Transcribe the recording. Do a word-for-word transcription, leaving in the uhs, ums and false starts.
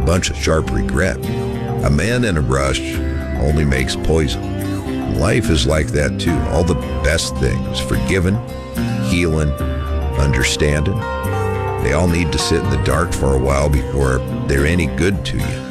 a bunch of sharp regret. A man in a rush only makes poison. Life is like that too. All the best things, forgiving, healing, understanding, they all need to sit in the dark for a while before they're any good to you.